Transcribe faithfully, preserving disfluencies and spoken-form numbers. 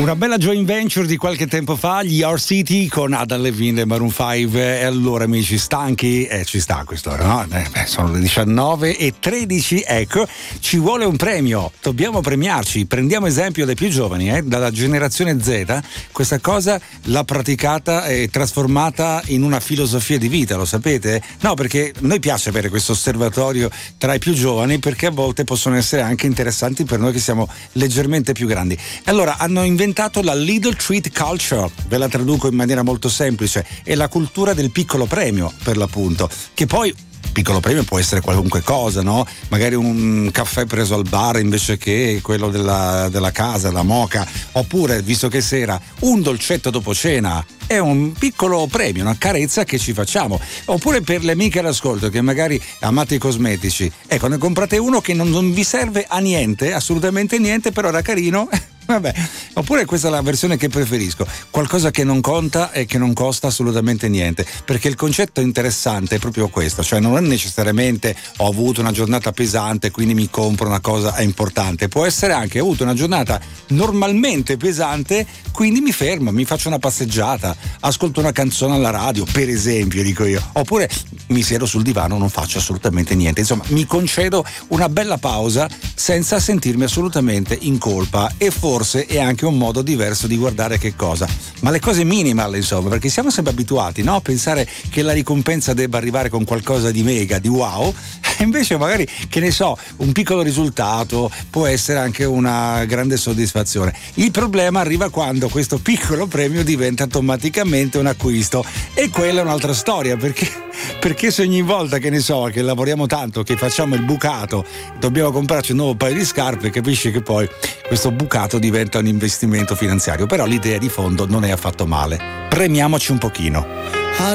Una bella joint venture di qualche tempo fa, gli Your City con Adam Levine e Maroon cinque. E allora, amici, stanchi? Eh, ci sta a quest'ora, no? Eh, beh, sono le diciannove e tredici, ecco, ci vuole un premio, dobbiamo premiarci. Prendiamo esempio dai più giovani, eh, dalla generazione Z. Questa cosa l'ha praticata e trasformata in una filosofia di vita, lo sapete? No, perché a noi piace avere questo osservatorio tra i più giovani, perché a volte possono essere anche interessanti per noi che siamo leggermente più grandi. Allora, hanno inventato la Little Treat Culture, ve la traduco in maniera molto semplice, è la cultura del piccolo premio, per l'appunto, che poi piccolo premio può essere qualunque cosa, no? Magari un caffè preso al bar invece che quello della, della casa, la moka, oppure, visto che sera, un dolcetto dopo cena. È un piccolo premio, una carezza che ci facciamo. Oppure per le amiche all'ascolto che magari amate i cosmetici, ecco, ne comprate uno che non, non vi serve a niente, assolutamente niente, però era carino. Vabbè, oppure questa è la versione che preferisco, qualcosa che non conta e che non costa assolutamente niente, perché il concetto interessante è proprio questo, cioè non è necessariamente ho avuto una giornata pesante quindi mi compro una cosa importante, può essere anche ho avuto una giornata normalmente pesante quindi mi fermo, mi faccio una passeggiata, ascolto una canzone alla radio, per esempio, dico io, oppure mi siedo sul divano, non faccio assolutamente niente, insomma mi concedo una bella pausa senza sentirmi assolutamente in colpa. E forse Forse è anche un modo diverso di guardare che cosa, ma le cose minimal, insomma, perché siamo sempre abituati, no? A pensare che la ricompensa debba arrivare con qualcosa di mega, di wow, e invece magari, che ne so, un piccolo risultato può essere anche una grande soddisfazione. Il problema arriva quando questo piccolo premio diventa automaticamente un acquisto, e quella è un'altra storia, perché perché se ogni volta, che ne so, che lavoriamo tanto, che facciamo il bucato, dobbiamo comprarci un nuovo paio di scarpe, capisci che poi questo bucato diventa un investimento finanziario. Però l'idea di fondo non è affatto male. Premiamoci un pochino.